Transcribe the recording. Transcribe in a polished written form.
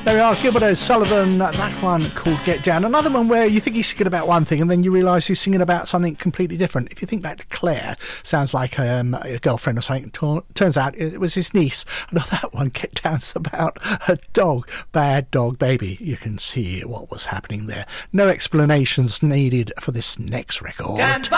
There we are, Gilbert O'Sullivan, that one called Get Down. Another one where you think he's singing about one thing and then you realise he's singing about something completely different. If you think back to Claire, sounds like a girlfriend or something. Turns out it was his niece. And that one, Get Down's about a dog, bad dog baby. You can see what was happening there. No explanations needed for this next record.